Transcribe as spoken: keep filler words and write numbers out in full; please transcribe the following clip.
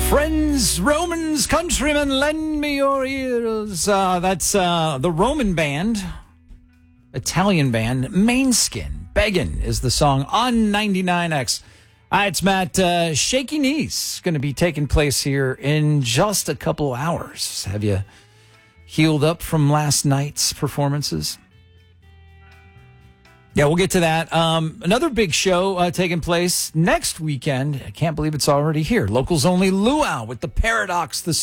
Friends, Romans, countrymen, lend me your ears. Uh, that's uh, the Roman band, Italian band, Mainskin. Beggin' is the song on ninety-nine X. Uh, it's Matt. Uh, Shaky Knees going to be taking place here in just a couple hours. Have you healed up from last night's performances? Yeah, we'll get to that. Um, another big show uh, taking place next weekend. I can't believe it's already here. Locals Only Luau with the Paradox, the